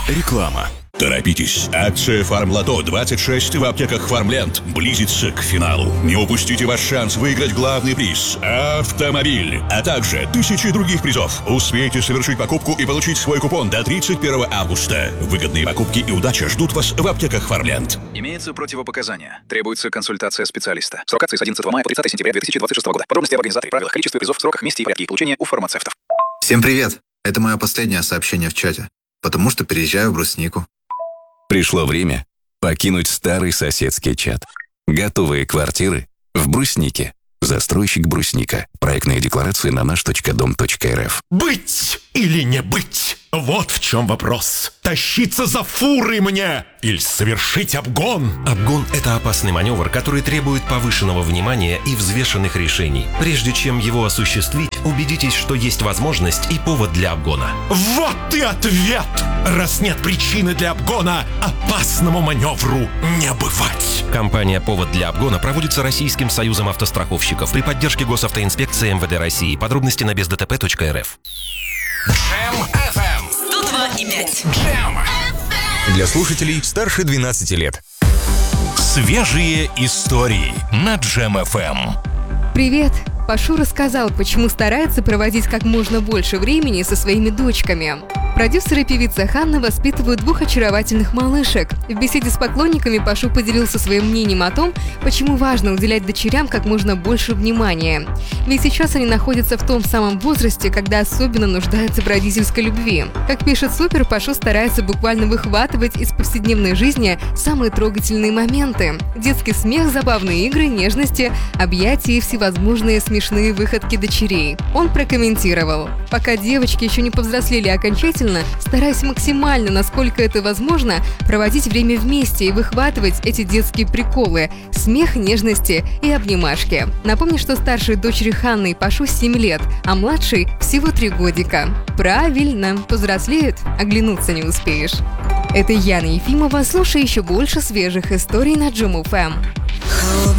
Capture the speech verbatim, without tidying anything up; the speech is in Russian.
Реклама. Торопитесь! Акция «Фармлото двадцать шесть» в аптеках «Фармленд» близится к финалу. Не упустите ваш шанс выиграть главный приз – автомобиль, а также тысячи других призов. Успейте совершить покупку и получить свой купон до тридцать первого августа. Выгодные покупки и удача ждут вас в аптеках «Фармленд». Имеются противопоказания. Требуется консультация специалиста. Срок акции с одиннадцатого мая по тридцатое сентября две тысячи двадцать шестого года. Подробности об организаторе, правилах, количестве призов, сроках, месте и порядке их получения у фармацевтов. Всем привет! Это мое последнее сообщение в чате, потому что переезжаю в Бруснику. Пришло время покинуть старый соседский чат. Готовые квартиры в Бруснике. Застройщик Брусника. Проектные декларации на наш точка дом точка эр эф. Быть или не быть? Вот в чем вопрос. Тащиться за фурой мне или совершить обгон? Обгон – это опасный маневр, который требует повышенного внимания и взвешенных решений. Прежде чем его осуществить, убедитесь, что есть возможность и повод для обгона. Вот и ответ! Раз нет причины для обгона, опасному маневру не бывать. Компания «Повод для обгона» проводится Российским союзом автостраховщиков при поддержке Госавтоинспекции эм вэ дэ России. Подробности на без дэ тэ пэ точка эр эф. Джем эф эм сто два и пять. Джем для слушателей старше двенадцати лет. Свежие истории на Джем эф эм. Привет! Пашу рассказал, почему старается проводить как можно больше времени со своими дочками. Продюсер и певица Ханна воспитывают двух очаровательных малышек. В беседе с поклонниками Пашу поделился своим мнением о том, почему важно уделять дочерям как можно больше внимания. Ведь сейчас они находятся в том самом возрасте, когда особенно нуждаются в родительской любви. Как пишет Супер, Пашу старается буквально выхватывать из повседневной жизни самые трогательные моменты. Детский смех, забавные игры, нежности, объятия и всевозможные смешные выходки дочерей. Он прокомментировал: «Пока девочки еще не повзрослели окончательно, стараюсь максимально, насколько это возможно, проводить время вместе и выхватывать эти детские приколы, смех, нежности и обнимашки». Напомню, что старшей дочери Ханны и Пашу семь лет, а младшей всего три годика. Правильно, повзрослеют, оглянуться не успеешь. Это Яна Ефимова. Слушай еще больше свежих историй на Джем эф эм.